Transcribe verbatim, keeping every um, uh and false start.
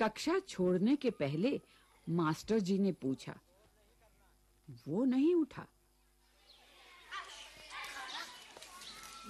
कक्षा छोड़ने के पहले मास्टर जी ने पूछा। वो नहीं उठा।